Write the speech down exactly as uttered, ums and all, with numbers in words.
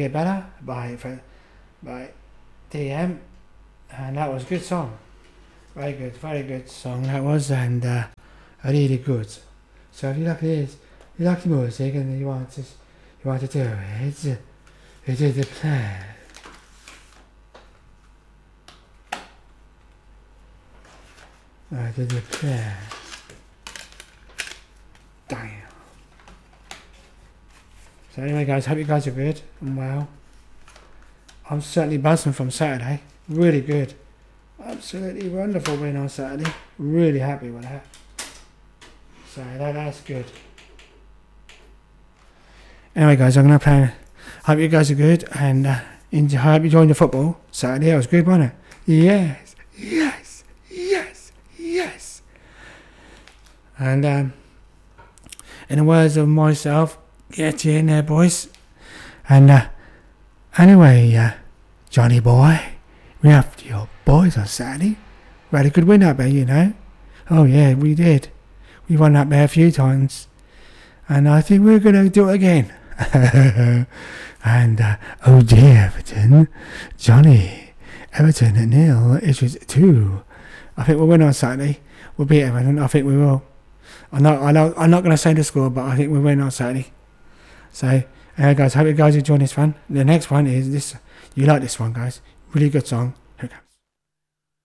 Get Better by by D M, and that was a good song. Very good, very good song that was, and uh, really good. So if you like this, you like the music, and you want to, you want to do it, it is the plan. I did the plan. Damn. So anyway, guys, hope you guys are good and well. I'm certainly buzzing from Saturday. Really good. Absolutely wonderful being on Saturday. Really happy with that. So that, that's good. Anyway, guys, I'm going to play. Hope you guys are good, and uh, enjoy, hope you joined the football Saturday. It was good, wasn't it? Yes, yes, yes, yes. And um, in the words of myself, get you in there, boys. And uh, anyway, uh, Johnny boy, we have your boys on Saturday. We had a good win up there, you know. Oh yeah, we did. We won up there a few times, and I think we're going to do it again. And uh, oh dear, Everton, Johnny, Everton at nil, Ipswich two. I think we'll win on Saturday. We'll beat Everton. I think we will. I'm not. I'm not, I'm not going to say the score, but I think we'll win on Saturday. So, uh, guys, hope you guys enjoy this one. The next one is this. You like this one, guys? Really good song. Here we go.